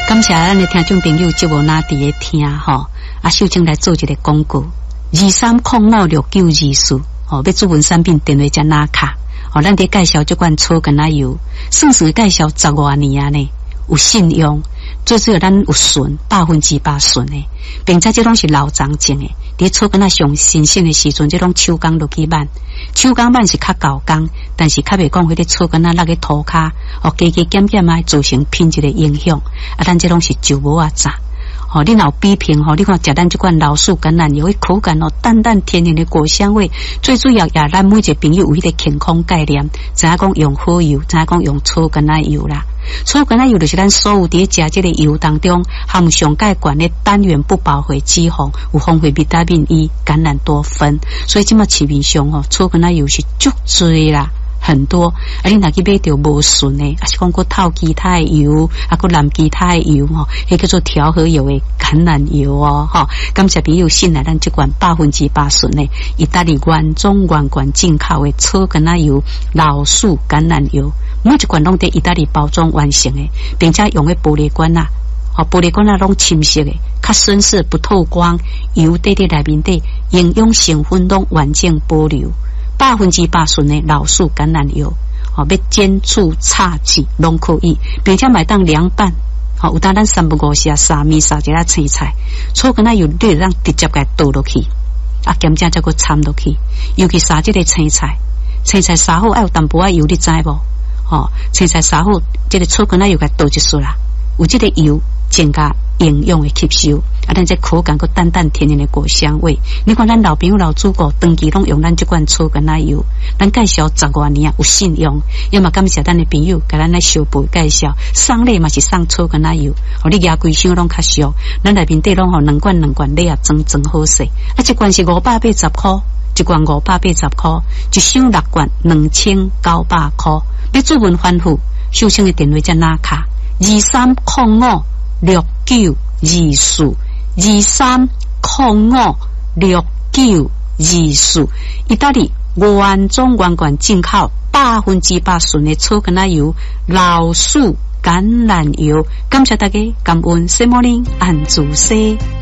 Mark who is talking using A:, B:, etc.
A: 感谢咱的听众朋友，节目哪伫咧听吼？秀清来做一个广告，23056924哦，要主文产品电话加拿卡哦，咱伫介绍这款草根仔油，算是介绍10多年啊呢，有信用。最主要咱有纯100%纯的，并且这拢是老长种的。伫草根仔上新鲜的时阵，这种手工落去挽，手工挽是较高工，但是较袂讲迄个草根仔落去涂骹，哦，加减减啊，造成品质的影响。啊，咱这拢是就无啊炸。哦，你若比拼吼，你看食咱这款老树橄榄油，迄口感哦，淡淡甜甜的果香味。最主要也咱每一个朋友有迄个健康概念，知影讲用好油，知影讲用草橄榄油啦。草橄榄油就是咱所有伫食这个油当中含上介悬的单元不饱和脂肪，有丰富维他命 E、橄榄多酚，所以即马市面上哦，草橄榄油是足多啦。很多，啊，你若去买着无纯的，啊是讲个透其他的油，啊个蓝其他的油吼，迄叫做调和油的橄榄油哦，吼。感谢朋友信赖咱这款100%纯的意大利原装原罐进口的草橄榄油、老树橄榄油，每一罐拢伫意大利包装完成的，并且用的玻璃罐啊，哦，玻璃罐啊拢深色的，较深色不透光，油底伫内面底，营养成分拢完整保留。100%纯的老树橄榄油，哦，要煎煮炒制拢可以，并且买当凉拌，哦，有当咱3不5时啊，沙米沙一下青菜，草橄榄油你让直接给倒落去，啊，咸正再个掺落去，尤其沙这个青菜沙好要有淡薄仔油，你知无？哦，青菜沙好，这个草橄榄油给倒一束啦，有这个油增加营养的吸收，啊，咱这口感个淡淡甜甜的果香味。你看咱老朋友老祖国长期拢用咱这款草橄榄油，咱介绍10多年啊，有信用。要么感谢咱的朋友，给咱来小辈介绍，送礼嘛是送草橄榄油，哦，你牙规箱拢较俗，咱内面底拢吼2罐礼啊，装好势。啊，一罐是580块，一罐580块，一箱6罐2900块。要主文反复，秀清的电话在哪卡？23056924，23056924，意大利原装原罐进口100%纯的草橄榄油、老树橄榄油。感谢大家，感恩 Good morning， 安住西。